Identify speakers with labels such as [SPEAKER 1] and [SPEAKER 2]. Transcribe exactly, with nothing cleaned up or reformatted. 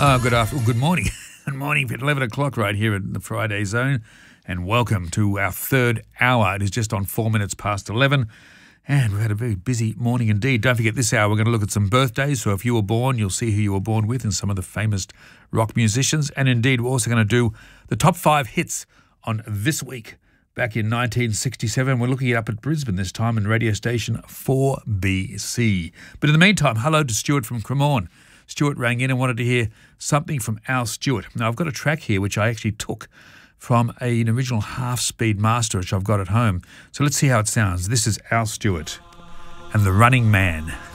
[SPEAKER 1] Oh, good afternoon, good morning. Good morning at eleven o'clock right here in the Friday Zone. And welcome to our third hour. It is just on four minutes past eleven. And we've had a very busy morning indeed. Don't forget, this hour we're going to look at some birthdays. So if you were born, you'll see who you were born with and some of the famous rock musicians. And indeed, we're also going to do the top five hits on this week. Back in nineteen sixty-seven, we're looking up at Brisbane this time in radio station four B C. But in the meantime, hello to Stuart from Cremorne. Stuart rang in and wanted to hear something from Al Stewart. Now, I've got a track here which I actually took from a, an original half-speed master which I've got at home. So let's see how it sounds. This is Al Stewart and The Running Man.